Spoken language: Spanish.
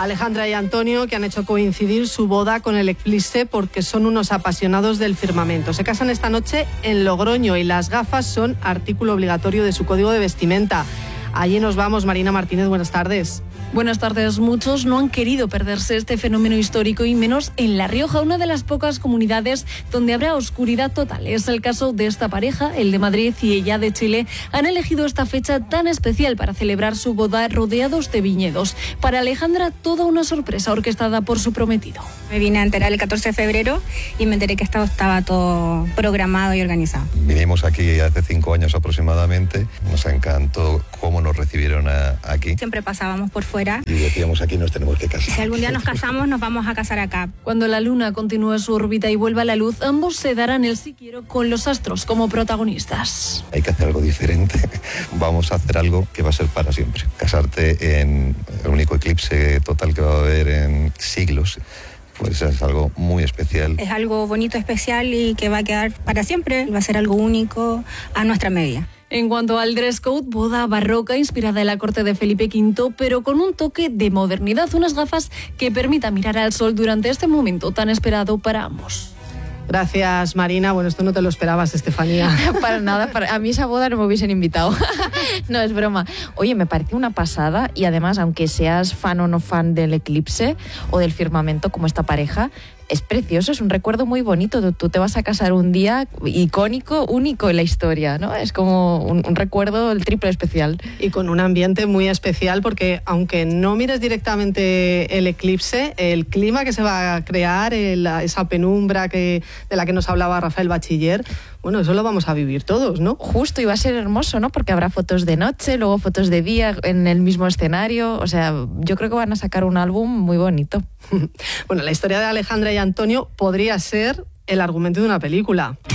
Alejandra y Antonio, que han hecho coincidir su boda con el eclipse porque son unos apasionados del firmamento. Se casan esta noche en Logroño y las gafas son artículo obligatorio de su código de vestimenta. Allí nos vamos. Marina Martínez, buenas tardes. Buenas tardes. Muchos no han querido perderse este fenómeno histórico y menos en La Rioja, una de las pocas comunidades donde habrá oscuridad total. Es el caso de esta pareja, el de Madrid y ella de Chile. Han elegido esta fecha tan especial para celebrar su boda rodeados de viñedos. Para Alejandra, toda una sorpresa orquestada por su prometido. Me vine a enterar el 14 de febrero y me enteré que estaba todo programado y organizado. Vinimos aquí hace 5 años aproximadamente. Nos encantó cómo nos recibieron aquí. Siempre pasábamos por fuera. Y decíamos, aquí nos tenemos que casar. Si algún día nos casamos, nos vamos a casar acá. Cuando la luna continúe su órbita y vuelva a la luz, ambos se darán el sí quiero con los astros como protagonistas. Hay que hacer algo diferente. Vamos a hacer algo que va a ser para siempre. Casarte en el único eclipse total que va a haber en siglos. Pues es algo muy especial. Es algo bonito, especial y que va a quedar para siempre. Va a ser algo único a nuestra medida. En cuanto al dress code, boda barroca inspirada en la corte de Felipe V, pero con un toque de modernidad, unas gafas que permitan mirar al sol durante este momento tan esperado para ambos. Gracias, Marina. Bueno, esto no te lo esperabas, Estefanía. Para nada, a mí esa boda no me hubiesen invitado. No, es broma. Oye, me parece una pasada y además, aunque seas fan o no fan del eclipse o del firmamento como esta pareja, es precioso, es un recuerdo muy bonito. Tú te vas a casar un día icónico, único en la historia, ¿no? Es como un recuerdo el triple especial. Y con un ambiente muy especial porque aunque no mires directamente el eclipse, el clima que se va a crear, esa penumbra de la que nos hablaba Rafael Bachiller, bueno, eso lo vamos a vivir todos, ¿no? Justo, y va a ser hermoso, ¿no? Porque habrá fotos de noche, luego fotos de día en el mismo escenario. O sea, yo creo que van a sacar un álbum muy bonito. Bueno, la historia de Alejandra y Antonio podría ser el argumento de una película.